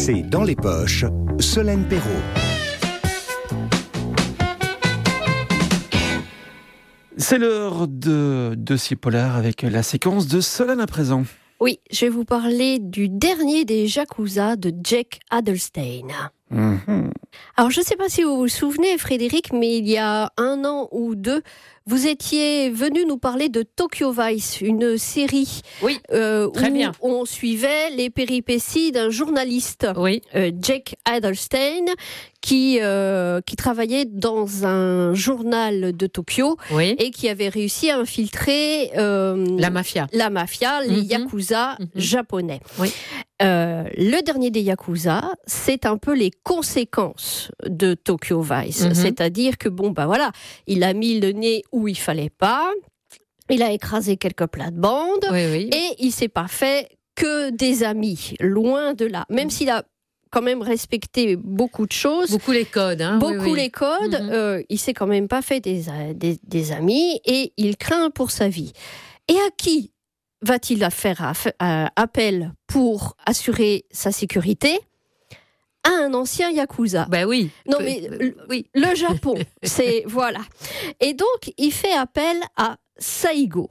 C'est Dans les poches, Solène Perrault. C'est l'heure de Dossier Polar avec la séquence de Solène à présent. Oui, je vais vous parler du dernier des Yakuza de Jack Adelstein. Alors, je ne sais pas si vous vous souvenez, Frédéric, mais il y a 1 an ou 2, vous étiez venu nous parler de Tokyo Vice, une série Oui, très où bien. on suivait les péripéties d'un journaliste, Oui. Jack Adelstein, qui travaillait dans un journal de Tokyo Oui. et qui avait réussi à infiltrer La mafia. les Yakuza japonais. Oui. Le dernier des Yakuza, c'est un peu les conséquences de Tokyo Vice. C'est-à-dire que, il a mis le nez où il fallait pas, il a écrasé quelques plates-bandes, Oui. et il s'est pas fait que des amis, loin de là. Même s'il a quand même respecté beaucoup de choses. Beaucoup les codes. Les codes, il s'est quand même pas fait des amis, et il craint pour sa vie. Et à qui va-t-il faire appel pour assurer sa sécurité? À un ancien Yakuza. Ben oui. Non, mais oui. le Japon, c'est... Voilà. Et donc, il fait appel à Saigo.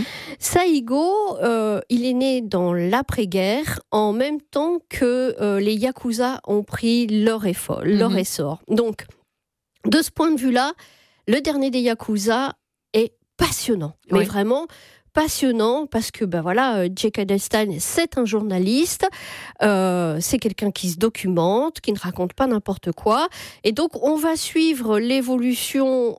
Saigo, il est né dans l'après-guerre, en même temps que les Yakuza ont pris leur essor. Donc, de ce point de vue-là, le dernier des Yakuza est passionnant. Mais Oui. vraiment passionnant, parce que Jack Adelstein, c'est un journaliste, c'est quelqu'un qui se documente, qui ne raconte pas n'importe quoi, et donc on va suivre l'évolution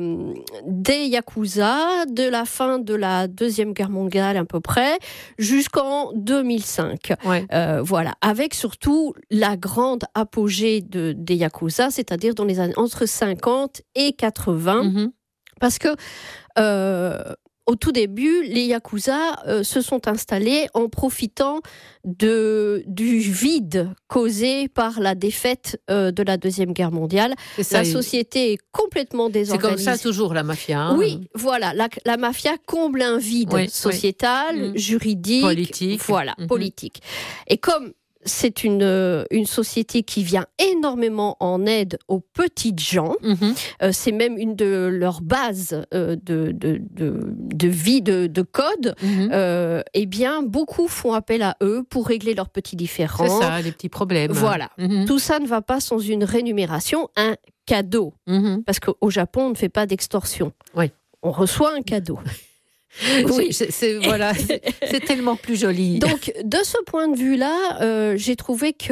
des Yakuza de la fin de la Deuxième Guerre mondiale à peu près jusqu'en 2005. Ouais. Avec surtout la grande apogée des Yakuza, c'est-à-dire dans les années entre 50 et 80, parce que au tout début, les Yakuza se sont installés en profitant du vide causé par la défaite de la Deuxième Guerre mondiale. La société est complètement désorganisée. C'est comme ça toujours, la mafia. Oui, voilà. La mafia comble un vide sociétal, juridique, politique. Et comme c'est une société qui vient énormément en aide aux petites gens. C'est même une de leurs bases de vie, de code. Eh bien, beaucoup font appel à eux pour régler leurs petits différends. C'est ça, les petits problèmes. Voilà. Tout ça ne va pas sans une rémunération, un cadeau. Parce qu'au Japon, on ne fait pas d'extorsion. Oui. On reçoit un cadeau. Oui, c'est tellement plus joli. Donc, de ce point de vue-là, j'ai trouvé que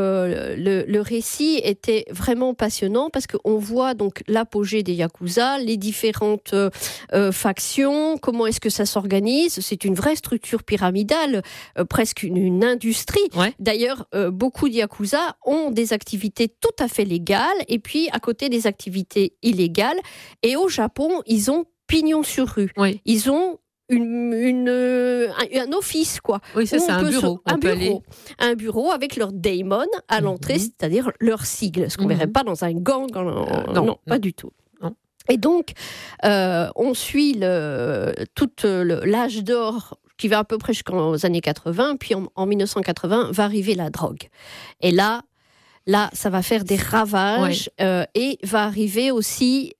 le récit était vraiment passionnant, parce qu'on voit donc l'apogée des Yakuza, les différentes factions, comment est-ce que ça s'organise. C'est une vraie structure pyramidale, presque une industrie. Ouais. D'ailleurs, beaucoup de Yakuza ont des activités tout à fait légales, et puis à côté des activités illégales. Et au Japon, ils ont pignon sur rue. Oui. Ils ont un office, quoi. Oui, c'est ça, un bureau avec leur daimon à l'entrée, c'est-à-dire leur sigle, ce qu'on ne verrait pas dans un gang. Non, pas du tout. Non. Et donc, on suit tout l'âge d'or qui va à peu près jusqu'aux années 80, puis en 1980 va arriver la drogue. Et là, ça va faire des ravages, et va arriver aussi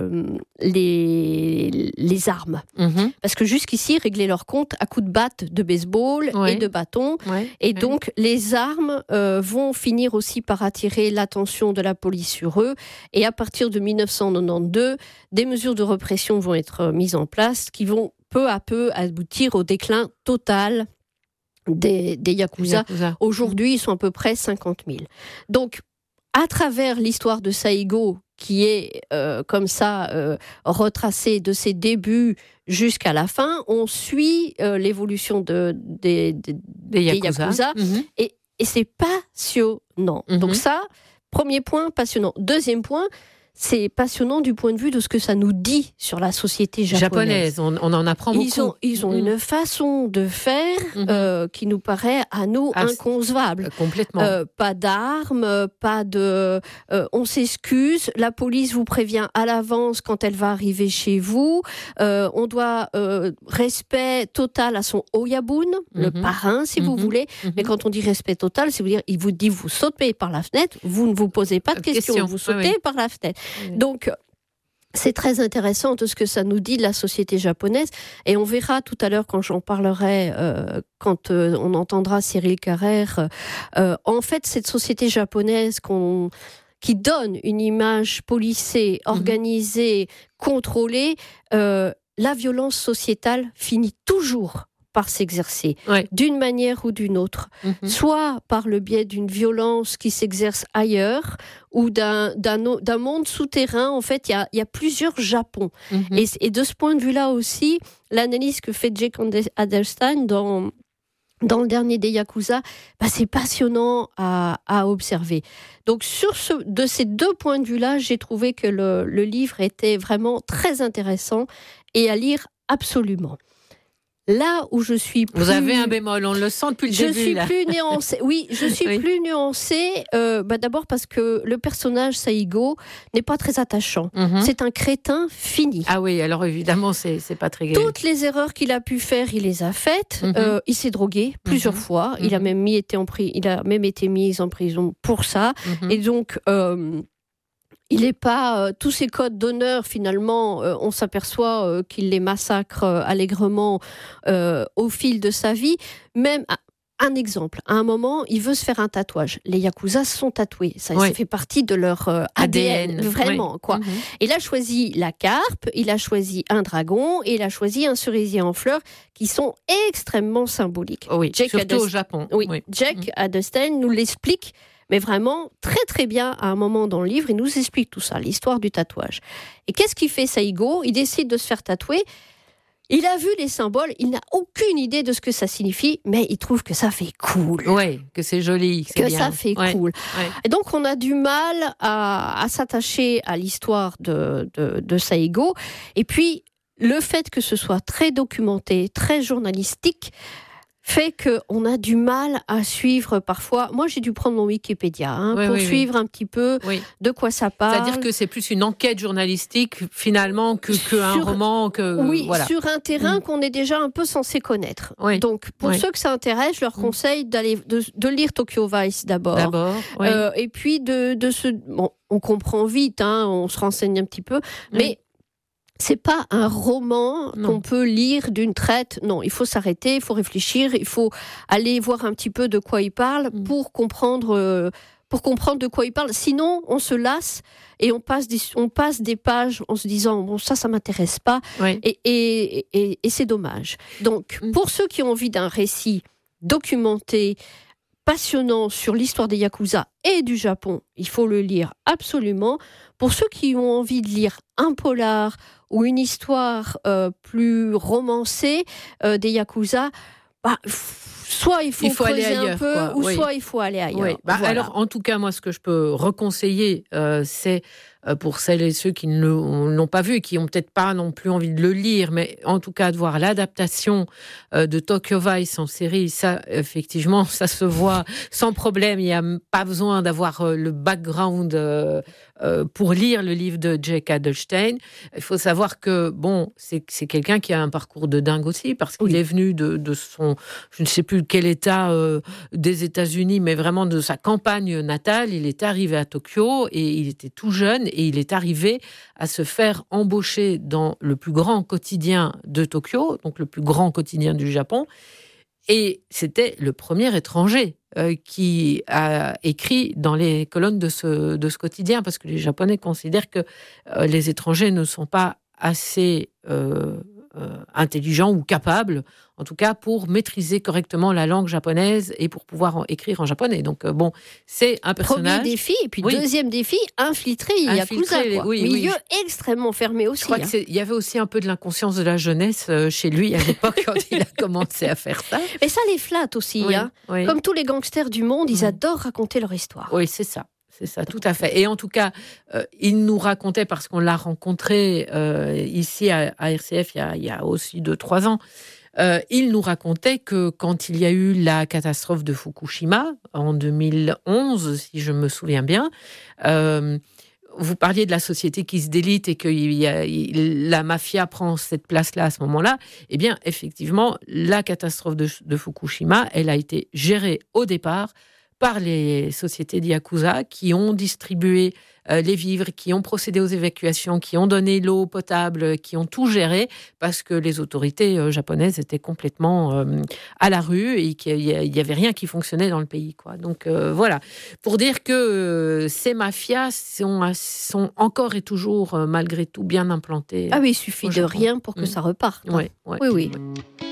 les armes. Parce que jusqu'ici, régler leur compte à coups de batte de baseball et de bâton. Et donc, les armes vont finir aussi par attirer l'attention de la police sur eux. Et à partir de 1992, des mesures de répression vont être mises en place qui vont peu à peu aboutir au déclin total des Yakuza. Aujourd'hui, ils sont à peu près 50 000. Donc, à travers l'histoire de Saigo, qui est comme ça retracée de ses débuts jusqu'à la fin, on suit l'évolution des Yakuza. Et c'est passionnant. Donc ça, premier point, passionnant. Deuxième point, c'est passionnant du point de vue de ce que ça nous dit sur la société japonaise. On en apprend beaucoup. Ils ont une façon de faire qui nous paraît à nous inconcevable. Complètement. Pas d'armes, pas de... on s'excuse, la police vous prévient à l'avance quand elle va arriver chez vous. On doit respect total à son oyabun, le parrain si vous voulez. Mais quand on dit respect total, c'est vous dire, il vous dit vous sautez par la fenêtre, vous ne vous posez pas de questions, vous sautez par la fenêtre. Donc, c'est très intéressant de ce que ça nous dit de la société japonaise. Et on verra tout à l'heure quand j'en parlerai, quand on entendra Cyril Carrère. En fait, cette société japonaise qui donne une image policée, organisée, contrôlée, la violence sociétale finit toujours par s'exercer, d'une manière ou d'une autre, soit par le biais d'une violence qui s'exerce ailleurs, ou d'un monde souterrain. En fait, il y a plusieurs Japons. Et de ce point de vue-là aussi, l'analyse que fait Jake Adelstein dans le dernier des Yakuza, c'est passionnant à observer. Donc, de ces deux points de vue-là, j'ai trouvé que le livre était vraiment très intéressant et à lire absolument. Là où je suis plus... Vous avez un bémol, on le sent depuis le début. Je suis plus nuancée. Oui, je suis plus nuancée. D'abord parce que le personnage Saigo n'est pas très attachant. C'est un crétin fini. Ah oui, alors évidemment, c'est pas très gai. Toutes les erreurs qu'il a pu faire, il les a faites. Il s'est drogué plusieurs fois. Il a même été mis en prison pour ça. Et donc... il n'est pas... tous ces codes d'honneur, finalement, on s'aperçoit qu'il les massacre allègrement au fil de sa vie. Même, un exemple, à un moment, il veut se faire un tatouage. Les Yakuza sont tatoués. Ça fait partie de leur ADN, vraiment, quoi. Il a choisi la carpe, il a choisi un dragon, et il a choisi un cerisier en fleurs, qui sont extrêmement symboliques. Oui, surtout au Japon. Jack Adelstein nous l'explique, mais vraiment très très bien à un moment dans le livre. Il nous explique tout ça, l'histoire du tatouage. Et qu'est-ce qu'il fait Saigo ? Il décide de se faire tatouer. Il a vu les symboles, il n'a aucune idée de ce que ça signifie, mais il trouve que ça fait cool. Oui, que c'est joli, c'est bien. Ça fait cool. Et donc on a du mal à s'attacher à l'histoire de Saigo. Et puis le fait que ce soit très documenté, très journalistique, fait qu'on a du mal à suivre parfois. Moi, j'ai dû prendre mon Wikipédia pour suivre un petit peu de quoi ça parle. C'est-à-dire que c'est plus une enquête journalistique, finalement, qu'un roman. Sur un terrain qu'on est déjà un peu censé connaître. Donc, pour ceux que ça intéresse, je leur conseille de lire Tokyo Vice d'abord. Et puis, on comprend vite, on se renseigne un petit peu, mais... c'est pas un roman qu'on peut lire d'une traite. Non, il faut s'arrêter, il faut réfléchir, il faut aller voir un petit peu de quoi il parle pour comprendre de quoi il parle. Sinon, on se lasse et on passe des pages en se disant bon, ça m'intéresse pas. Et c'est dommage. Donc, pour ceux qui ont envie d'un récit documenté, passionnant sur l'histoire des Yakuza et du Japon, il faut le lire absolument. Pour ceux qui ont envie de lire un polar ou une histoire plus romancée des Yakuza, soit il faut creuser aller ailleurs, un peu, soit il faut aller ailleurs. Voilà. Alors, en tout cas, moi, ce que je peux reconseiller, c'est pour celles et ceux qui ne l'ont pas vu et qui n'ont peut-être pas non plus envie de le lire, mais en tout cas de voir l'adaptation de Tokyo Vice en série, ça, effectivement, ça se voit sans problème. Il n'y a pas besoin d'avoir le background pour lire le livre de Jake Adelstein. Il faut savoir que, c'est quelqu'un qui a un parcours de dingue aussi, parce qu'il est venu de son, je ne sais plus quel état des États-Unis, mais vraiment de sa campagne natale. Il est arrivé à Tokyo et il était tout jeune et il est arrivé à se faire embaucher dans le plus grand quotidien de Tokyo, donc le plus grand quotidien du Japon. Et c'était le premier étranger qui a écrit dans les colonnes de ce quotidien, parce que les Japonais considèrent que les étrangers ne sont pas assez intelligents ou capables, en tout cas pour maîtriser correctement la langue japonaise et pour pouvoir écrire en japonais. Donc c'est un personnage... Premier défi, et puis deuxième défi, infiltrer Yakuza. Milieu extrêmement fermé aussi. Je crois qu'il y avait aussi un peu de l'inconscience de la jeunesse chez lui à l'époque quand il a commencé à faire ça. Mais ça les flatte aussi. Comme tous les gangsters du monde, ils adorent raconter leur histoire. Oui, c'est ça. C'est ça, tout à fait. Et en tout cas, il nous racontait, parce qu'on l'a rencontré ici à RCF il y a aussi 2-3 ans, il nous racontait que quand il y a eu la catastrophe de Fukushima, en 2011, si je me souviens bien, vous parliez de la société qui se délite et que la mafia prend cette place-là à ce moment-là. Eh bien, effectivement, la catastrophe de Fukushima, elle a été gérée au départ par les sociétés d'Yakuza qui ont distribué les vivres, qui ont procédé aux évacuations, qui ont donné l'eau potable, qui ont tout géré parce que les autorités japonaises étaient complètement à la rue et qu'il n'y avait rien qui fonctionnait dans le pays, quoi. Donc voilà, pour dire que ces mafias sont encore et toujours malgré tout bien implantées. Ah oui, il suffit de rien pour que ça reparte. Oui. Oui.